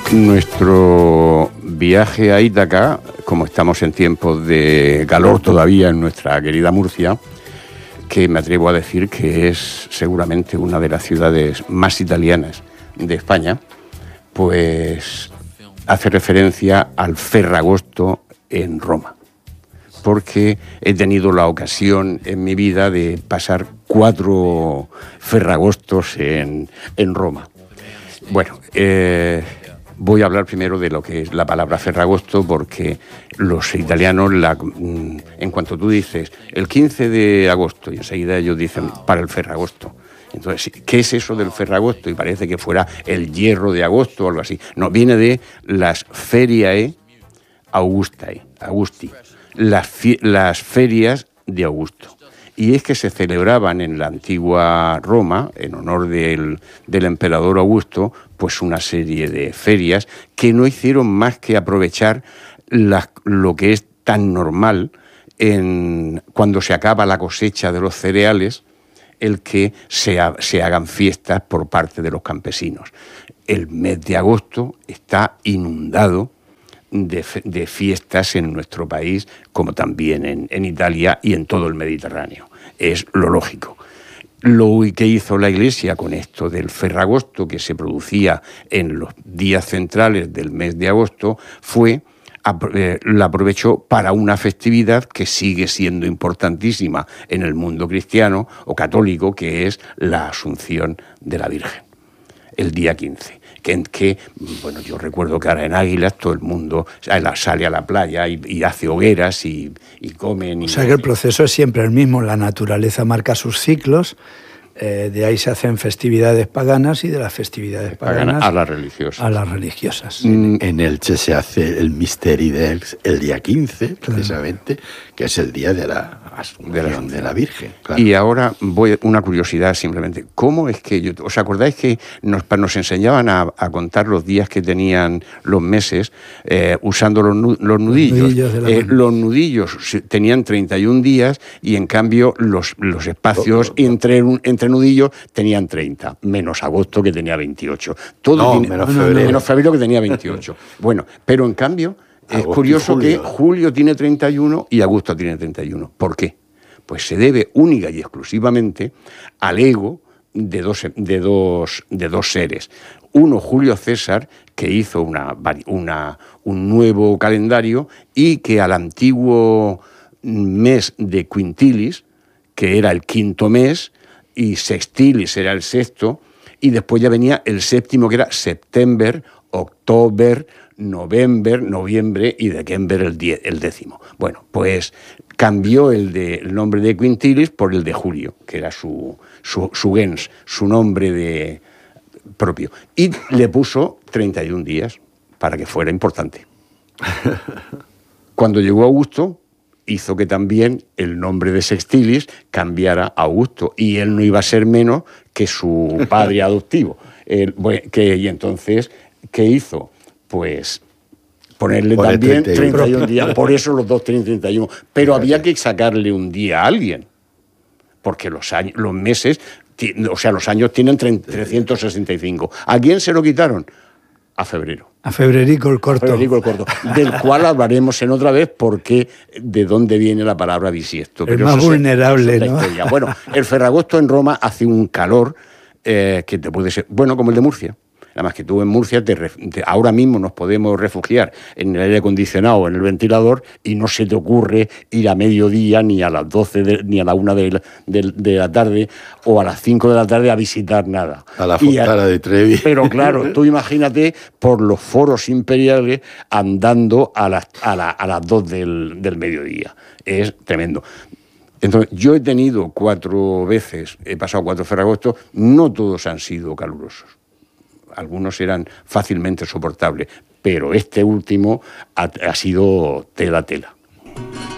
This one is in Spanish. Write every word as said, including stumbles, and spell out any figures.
Nuestro viaje a Ítaca, como estamos en tiempos de calor todavía en nuestra querida Murcia, que me atrevo a decir que es seguramente una de las ciudades más italianas de España, pues hace referencia al Ferragosto en Roma, porque he tenido la ocasión en mi vida de pasar cuatro Ferragostos en, en Roma. Bueno, eh, voy a hablar primero de lo que es la palabra Ferragosto, porque los italianos, la, en cuanto tú dices el quince de agosto, y enseguida ellos dicen para el Ferragosto. Entonces, ¿qué es eso del Ferragosto? Y parece que fuera el hierro de agosto o algo así. No, viene de las Feriae Augustae, Augusti, las, las ferias de Augusto. Y es que se celebraban en la antigua Roma, en honor del, del emperador Augusto, pues una serie de ferias que no hicieron más que aprovechar la, lo que es tan normal en, cuando se acaba la cosecha de los cereales, el que se, ha, se hagan fiestas por parte de los campesinos. El mes de agosto está inundado De, de fiestas en nuestro país, como también en, en Italia y en todo el Mediterráneo. Es lo lógico. Lo que hizo la Iglesia con esto del Ferragosto, que se producía en los días centrales del mes de agosto, fue, eh, la aprovechó para una festividad que sigue siendo importantísima en el mundo cristiano o católico, que es la Asunción de la Virgen, el día quince. Que, que, bueno, yo recuerdo que ahora en Águilas todo el mundo sale a la playa y, y hace hogueras y, y comen. Y o sea que el proceso es siempre el mismo, la naturaleza marca sus ciclos, eh, de ahí se hacen festividades paganas y de las festividades paganas, paganas a las religiosas. A las religiosas. En, en Elche se hace el Misteri d'Elx el día quince, precisamente, claro, que es el día de la Asunción de la, de la Virgen. Claro. Y ahora voy una curiosidad simplemente. ¿Cómo es que, yo, os acordáis que nos, nos enseñaban a, a contar los días que tenían los meses eh, usando los, los nudillos? Los nudillos, eh, los nudillos tenían treinta y un días y en cambio los, los espacios oh, oh, oh. entre, entre nudillos tenían treinta, menos agosto que tenía veintiocho. Todo no, tiene, menos, febrero. menos febrero que tenía veintiocho. Bueno, pero en cambio es curioso que julio tiene treinta y uno y agosto tiene treinta y uno. ¿Por qué? Pues se debe única y exclusivamente al ego de dos, de dos, de dos seres. Uno, Julio César, que hizo una, una, un nuevo calendario, y que al antiguo mes de Quintilis, que era el quinto mes, y Sextilis era el sexto, y después ya venía el séptimo, que era September, October, November, noviembre y December el, die, el décimo. Bueno, pues cambió el, de, el nombre de Quintilis por el de Julio, que era su, su, su gens, su nombre de, propio. Y le puso treinta y un días para que fuera importante. Cuando llegó Augusto, hizo que también el nombre de Sextilis cambiara a Augusto, y él no iba a ser menos que su padre adoptivo. El, que, y entonces, ¿qué hizo? Pues ponerle Pone también treinta y un días, por eso los dos tienen treinta y uno. Pero había que sacarle un día a alguien, porque los, años, los meses, o sea, los años tienen trescientos sesenta y cinco. ¿A quién se lo quitaron? A febrero. A Febrerico el Corto. A Febrerico el Corto, del cual hablaremos en otra vez, porque de dónde viene la palabra bisiesto. El Pero más vulnerable, ¿no? Bueno, el Ferragosto en Roma hace un calor eh, que te puede ser, bueno, como el de Murcia. Además que tú en Murcia, te, te, ahora mismo nos podemos refugiar en el aire acondicionado, en el ventilador, y no se te ocurre ir a mediodía, ni a las doce, de, ni a la una de, de, de la tarde, o a las cinco de la tarde a visitar nada. A la Fontana de Trevi. Pero claro, tú imagínate por los foros imperiales andando a las, a la, a las dos del, del mediodía. Es tremendo. Entonces, yo he tenido cuatro veces, he pasado cuatro Ferragostos, no todos han sido calurosos. Algunos eran fácilmente soportables, pero este último ha, ha sido tela tela.